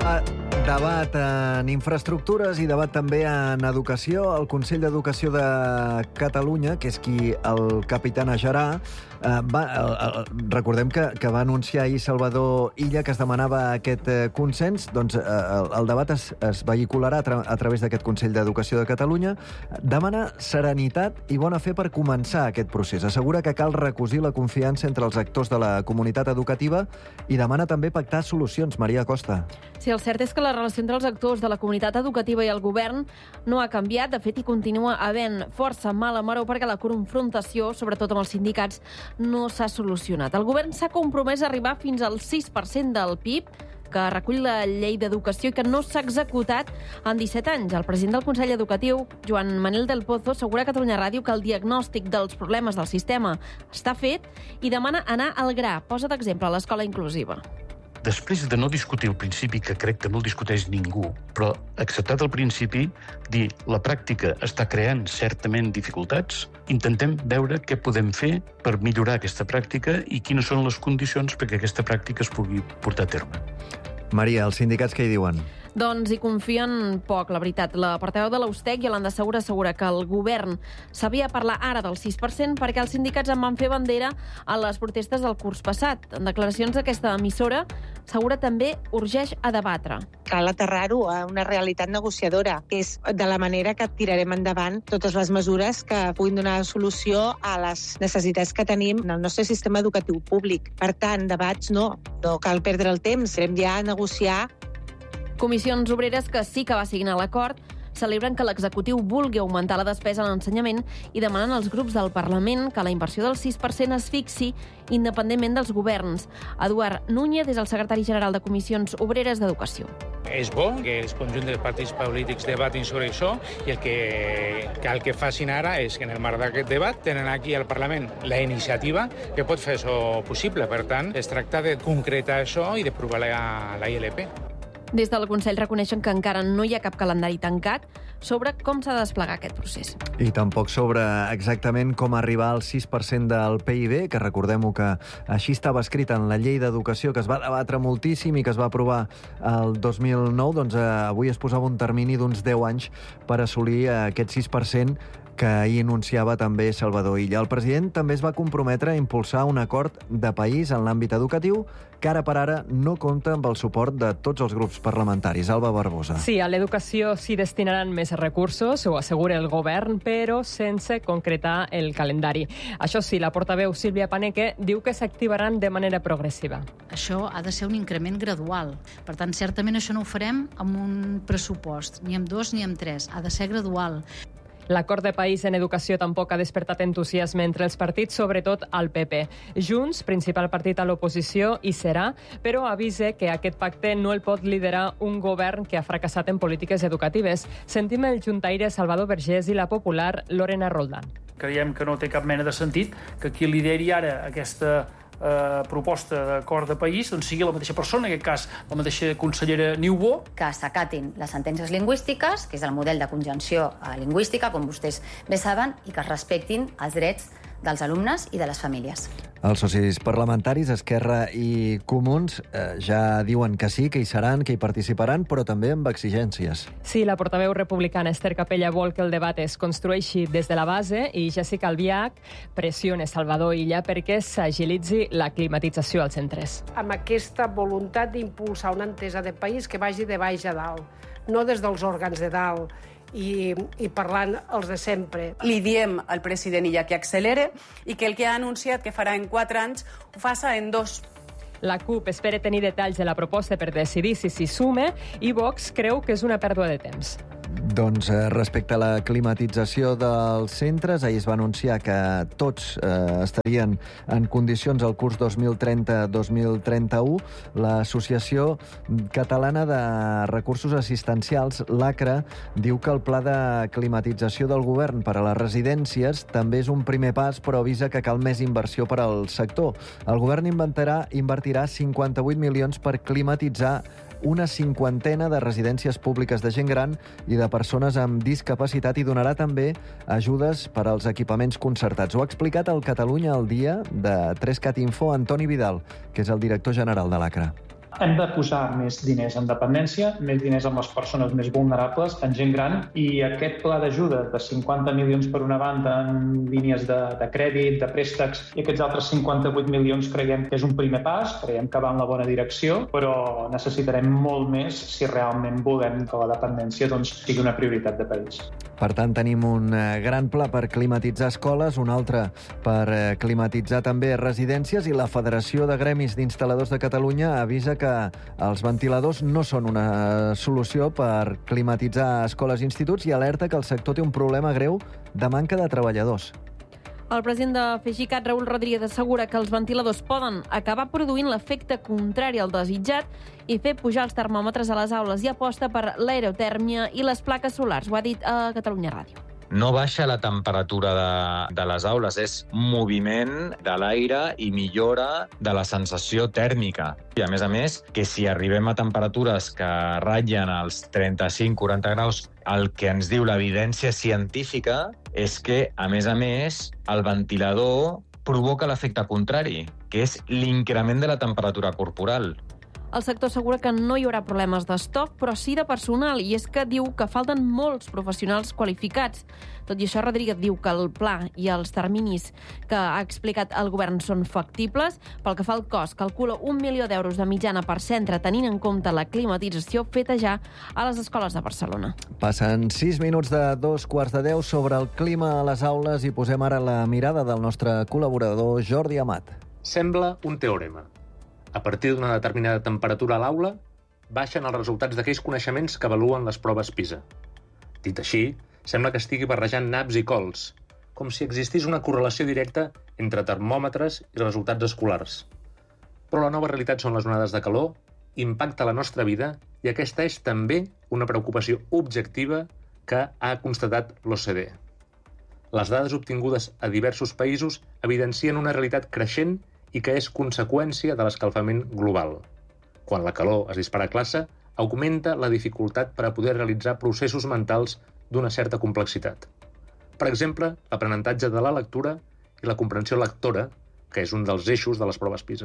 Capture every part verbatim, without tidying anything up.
Debat en infraestructures i debat també en educació. El Consell d'Educació de Catalunya, que és qui el capitanejarà, eh, va, eh, recordem que, que va anunciar ahir Salvador Illa que es demanava aquest eh, consens. Doncs eh, el, el debat es, es vehicularà a, tra a través d'aquest Consell d'Educació de Catalunya. Demana serenitat i bona fe per començar aquest procés. Assegura que cal recosir la confiança entre els actors de la comunitat educativa i demana també pactar solucions. Maria Costa. Sí, el cert és que la relació entre els actors de la comunitat educativa i el govern no ha canviat. De fet, hi continua havent força mala maror perquè la confrontació, sobretot amb els sindicats, no s'ha solucionat. El govern s'ha compromès a arribar fins al sis per cent del P I B, que recull la llei d'educació i que no s'ha executat en disset anys. El president del Consell Educatiu, Joan Manel del Pozo, assegura a Catalunya Ràdio que el diagnòstic dels problemes del sistema està fet i demana anar al gra. Posa d'exemple l'escola inclusiva. Després de no discutir el principi, que crec que no el discuteix ningú, però acceptat el principi, dir la pràctica està creant certament dificultats, intentem veure què podem fer per millorar aquesta pràctica i quines són les condicions perquè aquesta pràctica es pugui portar a terme. Maria, els sindicats què hi diuen? Doncs hi confien poc, la veritat. La portaveu de l'Austec, Iolanda Segura, assegura que el govern sabia parlar ara del sis per cent perquè els sindicats en van fer bandera a les protestes del curs passat. En declaracions d'aquesta emissora, Segura també urgeix a debatre. Cal aterrar-ho a una realitat negociadora, que és de la manera que tirarem endavant totes les mesures que puguin donar solució a les necessitats que tenim en el nostre sistema educatiu públic. Per tant, debats no, no cal perdre el temps, hem ja a negociar. Comissions Obreres, que sí que va signar l'acord, celebren que l'executiu vulgui augmentar la despesa en l'ensenyament i demanen als grups del Parlament que la inversió del sis per cent es fixi independentment dels governs. Eduard Núñez és el secretari general de Comissions Obreres d'Educació. És bo que els conjunt dels partits polítics debatin sobre això i el que cal que facin ara és que en el marc d'aquest debat tenen aquí al Parlament la iniciativa que pot fer això possible. Per tant, es tracta de concretar això i d'aprovar la, la I L P. Des del Consell reconeixen que encara no hi ha cap calendari tancat sobre com s'ha de desplegar aquest procés. I tampoc sobre exactament com arribar al sis per cent del P I B, que recordem-ho que així estava escrit en la llei d'educació, que es va debatre moltíssim i que es va aprovar el dos mil nou, doncs eh, avui es posava un termini d'uns deu anys per assolir aquest sis per cent que ahir anunciava també Salvador Illa. El president també es va comprometre a impulsar un acord de país en l'àmbit educatiu que ara per ara no compta amb el suport de tots els grups parlamentaris. Alba Barbosa. Sí, a l'educació s'hi destinaran més recursos, ho assegura el govern, però sense concretar el calendari. Això sí, la portaveu Sílvia Paneque diu que s'activaran de manera progressiva. Això ha de ser un increment gradual. Per tant, certament això no ho farem amb un pressupost, ni amb dos ni amb tres. Ha de ser gradual. L'acord de país en educació tampoc ha despertat entusiasme entre els partits, sobretot al P P. Junts, principal partit a l'oposició, hi serà, però avisa que aquest pacte no el pot liderar un govern que ha fracassat en polítiques educatives. Sentim el juntaire Salvador Vergés i la popular Lorena Roldán. Creiem que no té cap mena de sentit que qui lideri ara aquesta eh, proposta d'acord de país doncs sigui la mateixa persona, en aquest cas la mateixa consellera Niubó. Que s'acatin les sentències lingüístiques, que és el model de conjunció lingüística, com vostès bé saben, i que es respectin els drets dels alumnes i de les famílies. Els socis parlamentaris, Esquerra i Comuns, eh, ja diuen que sí, que hi seran, que hi participaran, però també amb exigències. Sí, la portaveu republicana Esther Capella vol que el debat es construeixi des de la base i Jessica Albiach pressiona Salvador Illa perquè s'agilitzi la climatització als centres. Amb aquesta voluntat d'impulsar una entesa de país que vagi de baix a dalt, no des dels òrgans de dalt, I, i parlant els de sempre. Li diem al president Illa que accelere i que el que ha anunciat que farà en quatre anys ho faça en dos. La CUP espera tenir detalls de la proposta per decidir si s'hi sume i Vox creu que és una pèrdua de temps. Doncs eh, respecte a la climatització dels centres, ahir es va anunciar que tots eh, estarien en condicions al curs dos mil trenta dos mil trenta-u. L'Associació Catalana de Recursos Assistencials, l'ACRA, diu que el pla de climatització del govern per a les residències també és un primer pas, però avisa que cal més inversió per al sector. El govern inventarà, invertirà cinquanta-vuit milions per climatitzar una cinquantena de residències públiques de gent gran i de persones amb discapacitat i donarà també ajudes per als equipaments concertats. Ho ha explicat al Catalunya al dia de tres cat Info Antoni Vidal, que és el director general de l'ACRA. Hem de posar més diners en dependència, més diners amb les persones més vulnerables, en gent gran, i aquest pla d'ajuda de cinquanta milions per una banda en línies de, de crèdit, de préstecs, i aquests altres cinquanta-vuit milions creiem que és un primer pas, creiem que va en la bona direcció, però necessitarem molt més si realment volem que la dependència doncs, sigui una prioritat de país. Per tant, tenim un gran pla per climatitzar escoles, un altre per climatitzar també residències, i la Federació de Gremis d'Instal·ladors de Catalunya avisa que els ventiladors no són una solució per climatitzar escoles i instituts i alerta que el sector té un problema greu de manca de treballadors. El president de FEGICAT, Raül Rodríguez, assegura que els ventiladors poden acabar produint l'efecte contrari al desitjat i fer pujar els termòmetres a les aules, i aposta per l'aerotèrmia i les plaques solars. Ho ha dit a Catalunya Ràdio. No baixa la temperatura de, de les aules, és moviment de l'aire i millora de la sensació tèrmica. I a més a més, que si arribem a temperatures que ratllen els trenta-cinc a quaranta graus, el que ens diu l'evidència científica és que, a més a més, el ventilador provoca l'efecte contrari, que és l'increment de la temperatura corporal. El sector assegura que no hi haurà problemes d'estoc, però sí de personal, i és que diu que falten molts professionals qualificats. Tot i això, Rodríguez diu que el pla i els terminis que ha explicat el govern són factibles. Pel que fa al cost, calcula un milió d'euros de mitjana per centre, tenint en compte la climatització feta ja a les escoles de Barcelona. Passen sis minuts de dos quarts de deu sobre el clima a les aules i posem ara la mirada del nostre col·laborador Jordi Amat. Sembla un teorema. A partir d'una determinada temperatura a l'aula, baixen els resultats d'aquells coneixements que avaluen les proves PISA. Dit així, sembla que estigui barrejant naps i cols, com si existís una correlació directa entre termòmetres i resultats escolars. Però la nova realitat són les onades de calor, impacta la nostra vida, i aquesta és també una preocupació objectiva que ha constatat l'O C D E. Les dades obtingudes a diversos països evidencien una realitat creixent i que és conseqüència de l'escalfament global. Quan la calor es dispara a classe, augmenta la dificultat per a poder realitzar processos mentals d'una certa complexitat. Per exemple, l'aprenentatge de la lectura i la comprensió lectora, que és un dels eixos de les proves PISA.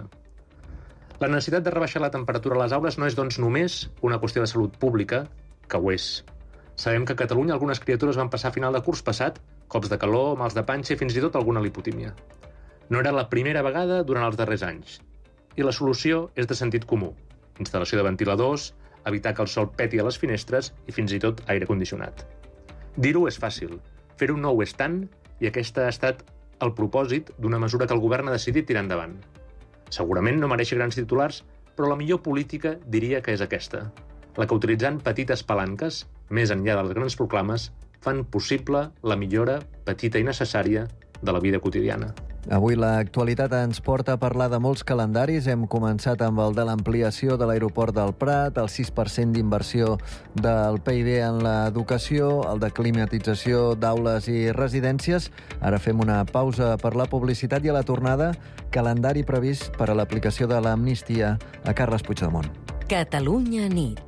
La necessitat de rebaixar la temperatura a les aules no és, doncs, només una qüestió de salut pública, que ho és. Sabem que a Catalunya algunes criatures van passar a final de curs passat cops de calor, mals de panxa i fins i tot alguna lipotímia. No era la primera vegada durant els darrers anys. I la solució és de sentit comú. Instal·lació de ventiladors, evitar que el sol peti a les finestres i fins i tot aire condicionat. Dir-ho és fàcil. Fer-ho no ho és tant, i aquest ha estat el propòsit d'una mesura que el govern ha decidit tirar endavant. Segurament no mereix grans titulars, però la millor política diria que és aquesta. La que utilitzant petites palanques, més enllà dels grans proclames, fan possible la millora petita i necessària de la vida quotidiana. Avui l'actualitat ens porta a parlar de molts calendaris. Hem començat amb el de l'ampliació de l'aeroport del Prat, el sis per cent d'inversió del P I B en l'educació, el de climatització d'aules i residències. Ara fem una pausa per la publicitat i a la tornada, calendari previst per a l'aplicació de l'amnistia a Carles Puigdemont. Catalunya nit.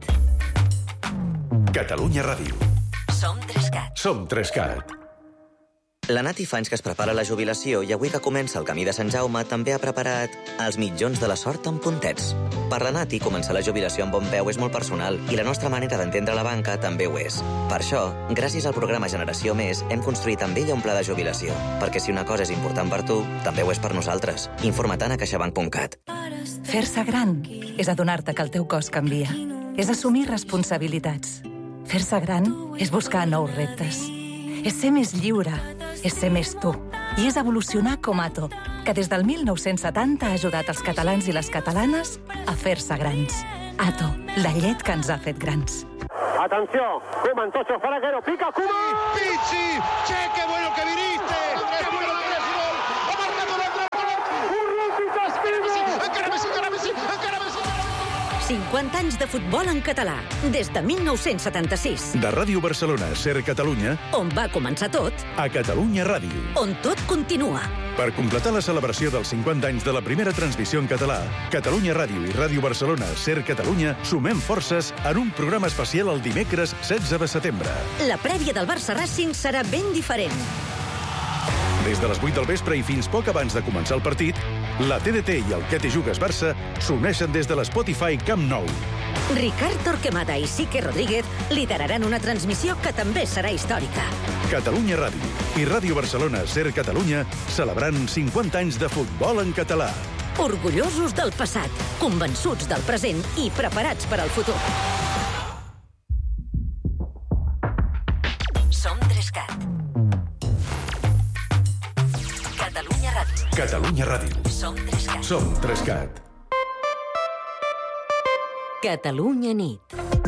Catalunya Ràdio. Som Trescat. Som Trescat. La Nati fa anys que es prepara la jubilació i avui que comença el camí de Sant Jaume també ha preparat els mitjons de la sort amb puntets. Per la Nati, començar la jubilació amb bon peu és molt personal i la nostra manera d'entendre la banca també ho és. Per això, gràcies al programa Generació Més, hem construït amb ella un pla de jubilació. Perquè si una cosa és important per tu, també ho és per nosaltres. Informa-te'n a caixabank punt cat. Fer-se gran és adonar-te que el teu cos canvia. És assumir responsabilitats. Fer-se gran és buscar nous reptes. És ser més lliure, és ser més tu. I és evolucionar com Ato, que des del mil nou-cents setanta ha ajudat els catalans i les catalanes a fer-se grans. Ato, la llet que ens ha fet grans. Atenció, Koeman, Tocho, Faraguero, pica, Koeman! Pizzi, che, qué bueno que viniste! ¡Qué bueno que eres gol! ¡Ha marcado l'altre! Urruti, t'escriu! Encara Messi, encara Messi, encara Messi! cinquanta anys de futbol en català, des de mil nou-cents setanta-sis. De Ràdio Barcelona, Ser Catalunya, On va començar tot, a Catalunya Ràdio. on tot continua. Per completar la celebració dels cinquanta anys de la primera transmissió en català, Catalunya Ràdio i Ràdio Barcelona, Ser Catalunya, sumem forces en un programa especial el dimecres setze de setembre. La prèvia del Barça Racing serà ben diferent. Des de les vuit del vespre i fins poc abans de començar el partit, La T D T i el Que te jugues Barça s'uneixen des de l'Spotify Camp Nou. Ricard Torquemada i Sique Rodríguez lideraran una transmissió que també serà històrica. Catalunya Ràdio i Ràdio Barcelona Ser Catalunya celebrant cinquanta anys de futbol en català. Orgullosos del passat, convençuts del present i preparats per al futur. Som Trescat. Catalunya Ràdio. Catalunya Ràdio. Som Trescat. Som Trescat. Catalunya nit.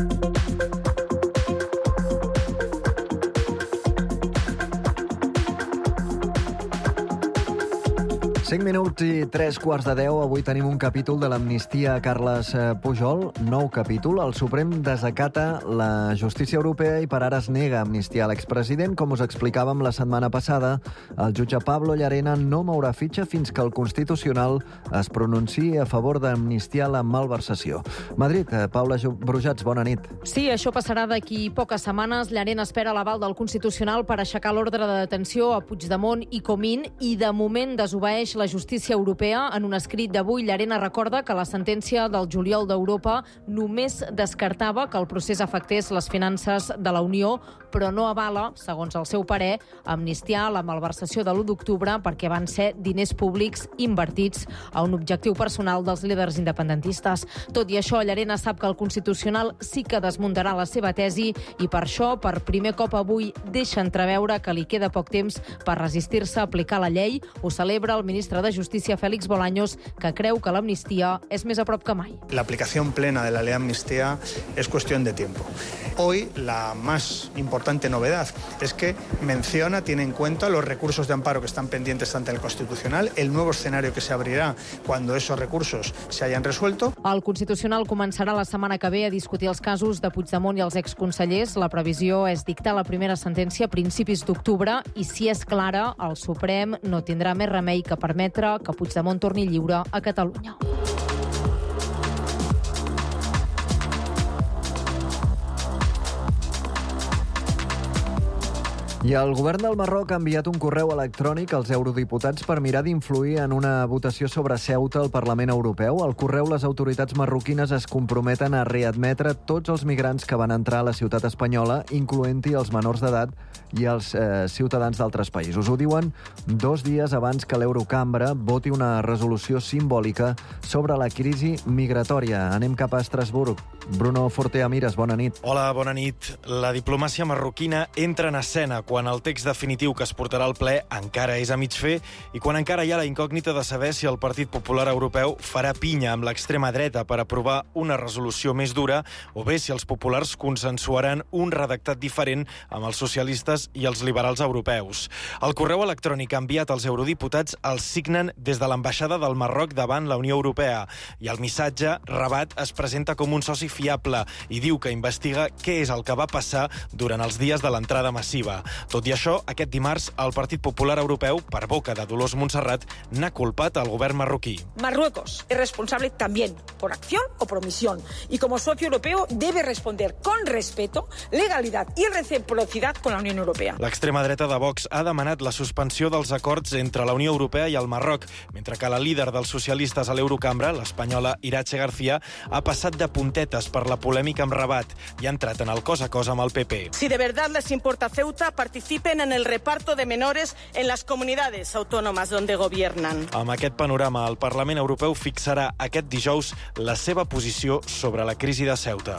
cinc minuts i tres quarts de deu. Avui tenim un capítol de l'amnistia a Carles Pujol. Nou capítol. El Suprem desacata la justícia europea i per ara es nega a amnistiar l'expresident. Com us explicàvem la setmana passada, el jutge Pablo Llarena no mourà fitxa fins que el Constitucional es pronunciï a favor d'amnistiar la malversació. Madrid, Paula Brujats, bona nit. Sí, això passarà d'aquí poques setmanes. Llarena espera l'aval del Constitucional per aixecar l'ordre de detenció a Puigdemont i Comín i de moment desobeeix la justícia europea. En un escrit d'avui, Llarena recorda que la sentència del juliol d'Europa només descartava que el procés afectés les finances de la Unió, però no avala, segons el seu parer, amnistiar la malversació de l'u d'octubre perquè van ser diners públics invertits a un objectiu personal dels líders independentistes. Tot i això, Llarena sap que el Constitucional sí que desmuntarà la seva tesi i per això, per primer cop avui, deixa entreveure que li queda poc temps per resistir-se a aplicar la llei. Ho celebra el ministre de Justícia, Félix Bolaños, que creu que l'amnistia és més a prop que mai. La aplicación plena de la ley de amnistía es cuestión de tiempo. Hoy la más importante novedad es que menciona, tiene en cuenta los recursos de amparo que están pendientes ante el Constitucional, el nuevo escenario que se abrirá cuando esos recursos se hayan resuelto. El Constitucional començarà la setmana que ve a discutir els casos de Puigdemont i els exconsellers. La previsió és dictar la primera sentència a principis d'octubre i, si és clara, el Suprem no tindrà més remei que permetre que Puigdemont torni lliure a Catalunya. I el govern del Marroc ha enviat un correu electrònic als eurodiputats per mirar d'influir en una votació sobre Ceuta al Parlament Europeu. Al correu, les autoritats marroquines es comprometen a readmetre tots els migrants que van entrar a la ciutat espanyola, incloent-hi els menors d'edat i els eh, ciutadans d'altres països. Ho diuen dos dies abans que l'Eurocambra voti una resolució simbòlica sobre la crisi migratòria. Anem cap a Estrasburg. Bruno Fortea-Mires, bona nit. Hola, bona nit. La diplomàcia marroquina entra en escena quan el text definitiu que es portarà al ple encara és a mig fer i quan encara hi ha la incògnita de saber si el Partit Popular Europeu farà pinya amb l'extrema dreta per aprovar una resolució més dura o bé si els populars consensuaran un redactat diferent amb els socialistes i els liberals europeus. El correu electrònic enviat als eurodiputats el signen des de l'ambaixada del Marroc davant la Unió Europea i el missatge, Rabat, es presenta com un soci fiable i diu que investiga què és el que va passar durant els dies de l'entrada massiva. Tot i això, aquest dimarts, el Partit Popular Europeu, per boca de Dolors Montserrat, n'ha culpat al govern marroquí. Marruecos es responsable también por acción o por omisión y como socio europeo debe responder con respeto, legalidad y reciprocidad con la Unión Europea. L'extrema dreta de Vox ha demanat la suspensió dels acords entre la Unió Europea i el Marroc, mentre que la líder dels socialistes a l'Eurocambra, l'espanyola Iratxe García, ha passat de puntetes per la polèmica amb Rabat i ha entrat en el cos a cos amb el P P. Si de verdad les importa Ceuta, participen en el reparto de menores en las comunidades autónomas donde gobiernan. Amb aquest panorama, el Parlament Europeu fixarà aquest dijous la seva posició sobre la crisi de Ceuta.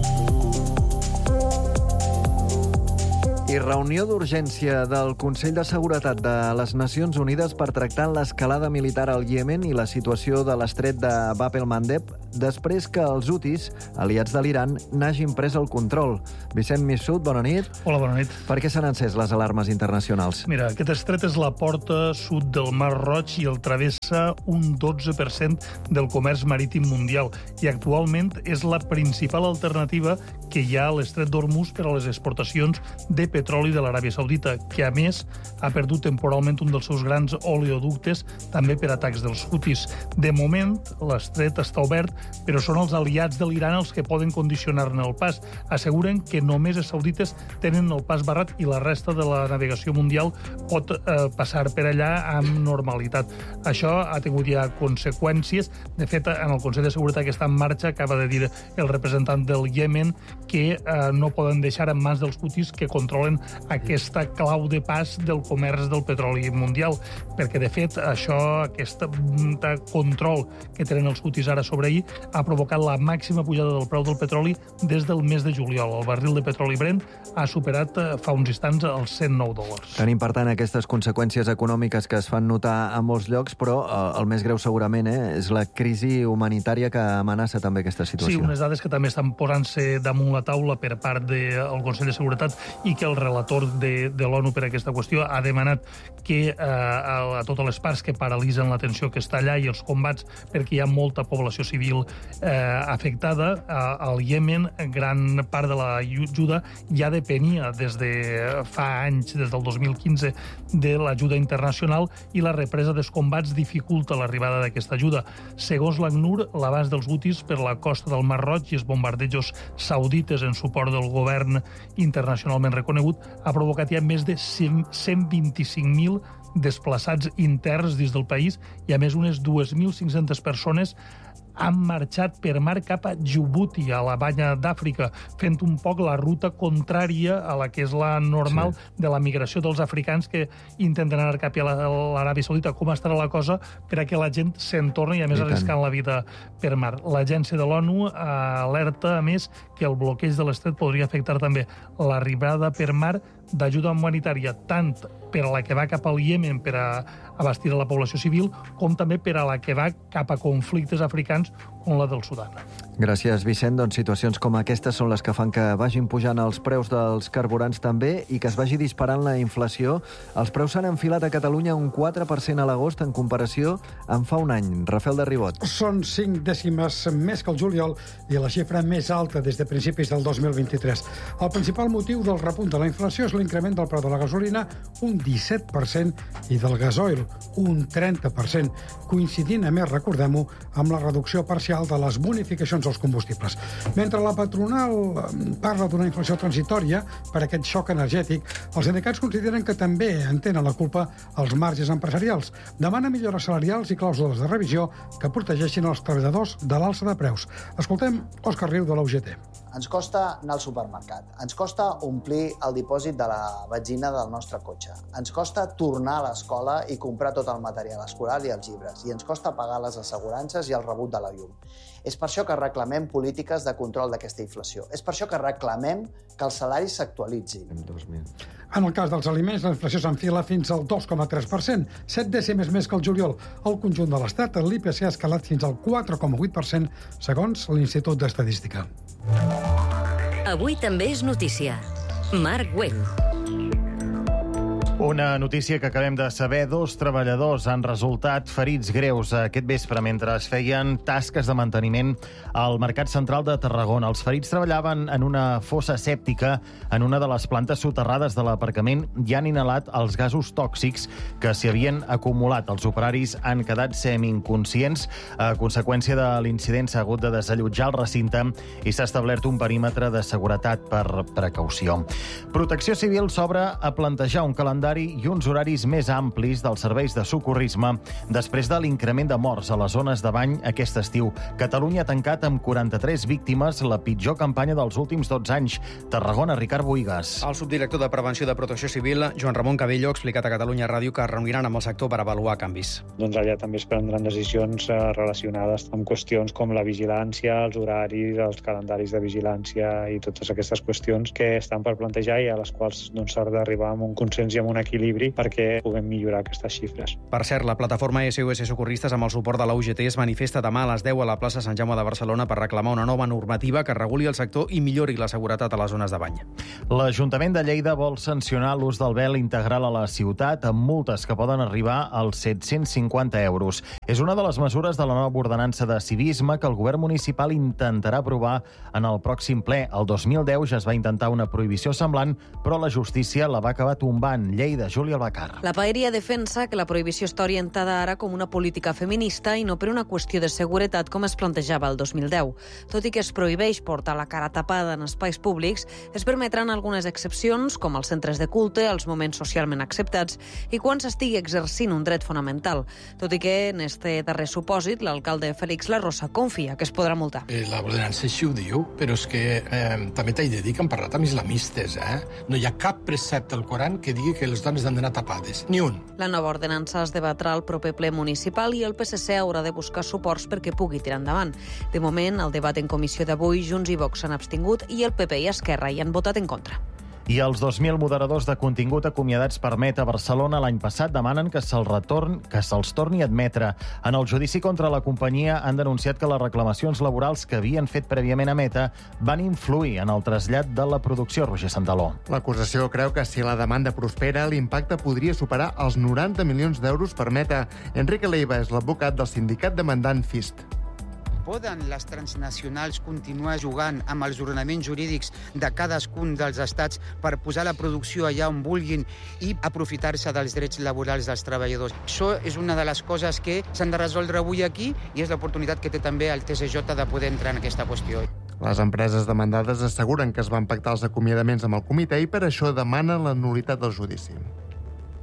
I reunió d'urgència del Consell de Seguretat de les Nacions Unides per tractar l'escalada militar al Iemen i la situació de l'estret de Bab el-Mandeb després que els hutis, aliats de l'Iran, n'hagin pres el control. Vicent Missut, bona nit. Hola, bona nit. Per què s'han encès les alarmes internacionals? Mira, aquest estret és la porta sud del Mar Roig i el travessa un dotze per cent del comerç marítim mundial i actualment és la principal alternativa que hi ha a l'estret d'Hormuz per a les exportacions de petroli de l'Aràbia Saudita, que a més ha perdut temporalment un dels seus grans oleoductes també per atacs dels hutis. De moment, l'estret està obert però són els aliats de l'Iran els que poden condicionar-ne el pas. Asseguren que només els saudites tenen el pas barrat i la resta de la navegació mundial pot eh, passar per allà amb normalitat. Això ha tingut ja conseqüències. De fet, en el Consell de Seguretat que està en marxa, acaba de dir el representant del Iemen que eh, no poden deixar en mans dels hutis que controlen aquesta clau de pas del comerç del petroli mundial, perquè, de fet, això, aquest control que tenen els hutis ara sobre ell ha provocat la màxima pujada del preu del petroli des del mes de juliol. El barril de petroli Brent ha superat eh, fa uns instants els cent nou dòlars. Tenim, per tant, aquestes conseqüències econòmiques que es fan notar a molts llocs, però eh, el més greu segurament eh, és la crisi humanitària que amenaça també aquesta situació. Sí, unes dades que també estan posant-se damunt la taula per part del Consell de Seguretat i que el relator de, de l'ONU per a aquesta qüestió ha demanat que eh, a, a totes les parts que paralitzen l'atenció que està allà i els combats, perquè hi ha molta població civil eh, afectada. A, al Iemen, gran part de l'ajuda ja depenia des de fa anys, des del dos mil quinze, de l'ajuda internacional, i la represa dels combats dificulta l'arribada d'aquesta ajuda. Segons l'ACNUR, l'abast dels hutis per la costa del Mar Roig i els bombardejos saudites en suport del govern internacionalment reconegut ha provocat ja més de cent vint-i-cinc mil desplaçats interns dins del país i, a més, unes dos mil cinc-centes persones han marxat per mar cap a Djibouti, a la banya d'Àfrica, fent un poc la ruta contrària a la que és la normal sí. de la migració dels africans que intenten anar cap a l'Aràbia Saudita. Com estarà la cosa per a que la gent se'n torni i, a més, arriscant la vida per mar. L'agència de l'ONU alerta, a més, que el bloqueig de l'estret podria afectar també l'arribada per mar d'ajuda humanitària, tant per a la que va cap al Iemen per a abastir a la població civil, com també per a la que va cap a conflictes africans com la del Sudan. Gràcies, Vicent. Doncs situacions com aquestes són les que fan que vagin pujant els preus dels carburants també i que es vagi disparant la inflació. Els preus s'han enfilat a Catalunya un quatre per cent a l'agost en comparació amb fa un any. Rafael de Ribot. Són cinc dècimes més que el juliol i la xifra més alta des de principis del dos mil vint-i-tres. El principal motiu del repunt de la inflació és l'increment del preu de la gasolina, un disset per cent, i del gasoil, un trenta per cent, coincidint, a més, recordem-ho, amb la reducció parcial de les bonificacions als combustibles. Mentre la patronal parla d'una inflació transitòria per aquest xoc energètic, els sindicats consideren que també en tenen la culpa els marges empresarials. Demana millores salarials i clàusules de revisió que protegeixin els treballadors de l'alça de preus. Escoltem Òscar Riu de la U G T. Ens costa anar al supermercat, ens costa omplir el dipòsit de la benzina del nostre cotxe, ens costa tornar a l'escola i comprar tot el material escolar i els llibres, i ens costa pagar les assegurances i el rebut de la llum. És per això que reclamem polítiques de control d'aquesta inflació. És per això que reclamem que els salaris s'actualitzin. En el cas dels aliments, la inflació s'enfila fins al dos coma tres per cent, set dècimes més que el juliol. Al conjunt de l'Estat, l'I P C ha escalat fins al quatre coma vuit per cent, segons l'Institut d'Estadística. Avui també és notícia. Marc Güell. Una notícia que acabem de saber, dos treballadors han resultat ferits greus aquest vespre mentre es feien tasques de manteniment al Mercat Central de Tarragona. Els ferits treballaven en una fossa sèptica en una de les plantes soterrades de l'aparcament i han inhalat els gasos tòxics que s'hi havien acumulat. Els operaris han quedat semi-inconscients. A conseqüència de l'incident s'ha hagut de desallotjar el recinte i s'ha establert un perímetre de seguretat per precaució. Protecció Civil s'obre a plantejar un calendari i uns horaris més amplis dels serveis de socorrisme després de l'increment de morts a les zones de bany aquest estiu. Catalunya ha tancat amb quaranta-tres víctimes la pitjor campanya dels últims dotze anys. Tarragona, Ricard Boigas. El subdirector de Prevenció de Protecció Civil, Joan Ramon Cabello, ha explicat a Catalunya Ràdio que es reuniran amb el sector per avaluar canvis. Doncs allà també es prendran decisions relacionades amb qüestions com la vigilància, els horaris, els calendaris de vigilància i totes aquestes qüestions que estan per plantejar i a les quals doncs, s'ha d'arribar amb un consens i amb un equilibri perquè puguem millorar aquestes xifres. Per cert, la plataforma S O S Socorristes amb el suport de la U G T es manifesta demà a les deu a la plaça Sant Jaume de Barcelona per reclamar una nova normativa que reguli el sector i millori la seguretat a les zones de bany. L'Ajuntament de Lleida vol sancionar l'ús del vel integral a la ciutat amb multes que poden arribar als set-cents cinquanta euros. És una de les mesures de la nova ordenança de civisme que el govern municipal intentarà aprovar en el pròxim ple. El dos mil deu ja es va intentar una prohibició semblant, però la justícia la va acabar tombant. Lleida Lleida. Júlia Albacar. La paeria defensa que la prohibició està orientada ara com una política feminista i no per una qüestió de seguretat com es plantejava el dos mil deu. Tot i que es prohibeix portar la cara tapada en espais públics, es permetran algunes excepcions, com els centres de culte, els moments socialment acceptats i quan s'estigui exercint un dret fonamental. Tot i que, en este darrer supòsit, l'alcalde Félix La Rosa confia que es podrà multar. Eh, la ordenança així ho diu, però és que eh, també t'he de dir que han parlat amb islamistes, eh? No hi ha cap precepte al Coran que digui que les dones han d'anar tapades, ni un. La nova ordenança es debatrà al proper ple municipal i el P S C haurà de buscar suports perquè pugui tirar endavant. De moment, el debat en comissió d'avui, Junts i Vox s'han abstingut i el P P i Esquerra hi han votat en contra. I els dos mil moderadors de contingut acomiadats per Meta a Barcelona l'any passat demanen que se'ls retorn, que se'ls torni a admetre. En el judici contra la companyia han denunciat que les reclamacions laborals que havien fet prèviament a Meta van influir en el trasllat de la producció. Roger Santaló. L'acusació creu que si la demanda prospera, l'impacte podria superar els noranta milions d'euros per Meta. Enrique Leiva és l'advocat del sindicat demandant FIST. Poden les transnacionals continuar jugant amb els ordenaments jurídics de cadascun dels estats per posar la producció allà on vulguin i aprofitar-se dels drets laborals dels treballadors? Això és una de les coses que s'han de resoldre avui aquí i és l'oportunitat que té també el T S J de poder entrar en aquesta qüestió. Les empreses demandades asseguren que es van pactar els acomiadaments amb el comitè i per això demanen la nul·litat del judici.